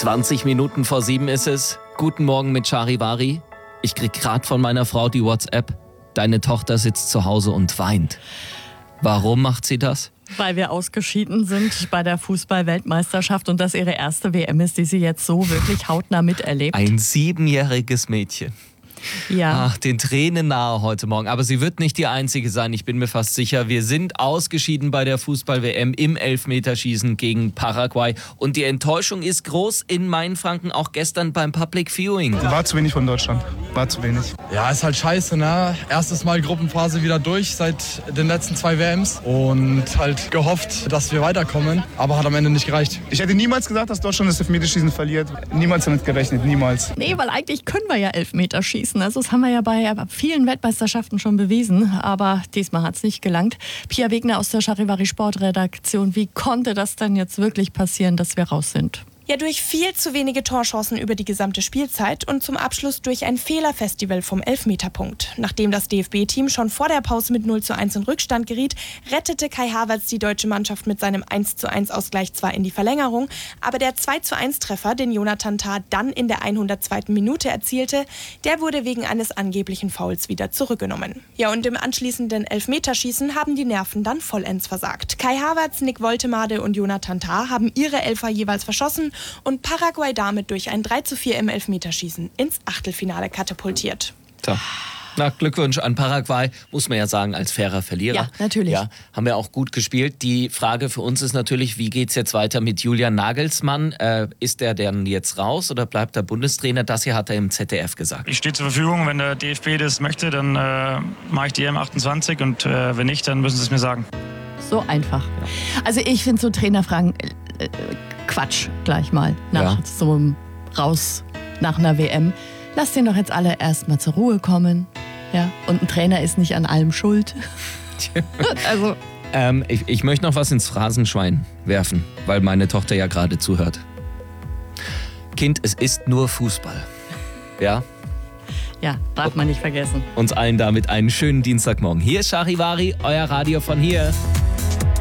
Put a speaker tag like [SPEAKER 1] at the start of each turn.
[SPEAKER 1] 20 Minuten vor 7 ist es. Guten Morgen mit Charivari. Ich krieg grad von meiner Frau die WhatsApp. Deine Tochter sitzt zu Hause und weint. Warum macht sie das?
[SPEAKER 2] Weil wir ausgeschieden sind bei der Fußball-Weltmeisterschaft und das ihre erste WM ist, die sie jetzt so wirklich hautnah miterlebt.
[SPEAKER 1] Ein 7-jähriges Mädchen.
[SPEAKER 2] Ja.
[SPEAKER 1] Ach, den Tränen nahe heute Morgen. Aber sie wird nicht die Einzige sein, ich bin mir fast sicher. Wir sind ausgeschieden bei der Fußball-WM im Elfmeterschießen gegen Paraguay. Und die Enttäuschung ist groß in Mainfranken, auch gestern beim Public Viewing.
[SPEAKER 3] War zu wenig von Deutschland. War zu wenig.
[SPEAKER 4] Ja, ist halt scheiße, ne? Erstes Mal Gruppenphase wieder durch seit den letzten 2 WMs. Und halt gehofft, dass wir weiterkommen. Aber hat am Ende nicht gereicht.
[SPEAKER 3] Ich hätte niemals gesagt, dass Deutschland das Elfmeterschießen verliert. Niemals damit gerechnet, niemals.
[SPEAKER 2] Nee, weil eigentlich können wir ja Elfmeterschießen. Also das haben wir ja bei vielen Weltmeisterschaften schon bewiesen. Aber diesmal hat es nicht gelangt. Pia Wegner aus der Charivari Sportredaktion. Wie konnte das denn jetzt wirklich passieren, dass wir raus sind?
[SPEAKER 5] Ja, durch viel zu wenige Torchancen über die gesamte Spielzeit und zum Abschluss durch ein Fehlerfestival vom Elfmeterpunkt. Nachdem das DFB-Team schon vor der Pause mit 0:1 in Rückstand geriet, rettete Kai Havertz die deutsche Mannschaft mit seinem 1:1-Ausgleich zwar in die Verlängerung, aber der 2:1-Treffer, den Jonathan Tah dann in der 102. Minute erzielte, der wurde wegen eines angeblichen Fouls wieder zurückgenommen. Ja, und im anschließenden Elfmeterschießen haben die Nerven dann vollends versagt. Kai Havertz, Nick Woltemade und Jonathan Tah haben ihre Elfer jeweils verschossen und Paraguay damit durch ein 3:4 im Elfmeterschießen ins Achtelfinale katapultiert.
[SPEAKER 1] So. Na, Glückwunsch an Paraguay, muss man ja sagen, als fairer Verlierer.
[SPEAKER 2] Ja, natürlich.
[SPEAKER 1] Ja, haben wir auch gut gespielt. Die Frage für uns ist natürlich, wie geht's jetzt weiter mit Julian Nagelsmann? Ist der denn jetzt raus oder bleibt er Bundestrainer? Das hier hat er im ZDF gesagt.
[SPEAKER 6] Ich stehe zur Verfügung, wenn der DFB das möchte, dann mache ich die M28 und wenn nicht, dann müssen sie es mir sagen.
[SPEAKER 2] So einfach. Also ich finde so Trainerfragen Quatsch gleich mal nach so einem Raus nach einer WM. Lasst den doch jetzt alle erstmal zur Ruhe kommen. Ja? Und ein Trainer ist nicht an allem schuld. Also.
[SPEAKER 1] Ich möchte noch was ins Phrasenschwein werfen, weil meine Tochter ja gerade zuhört. Kind, es ist nur Fußball. Ja?
[SPEAKER 2] Ja, darf man nicht vergessen.
[SPEAKER 1] Uns allen damit einen schönen Dienstagmorgen. Hier ist Charivari, euer Radio von hier.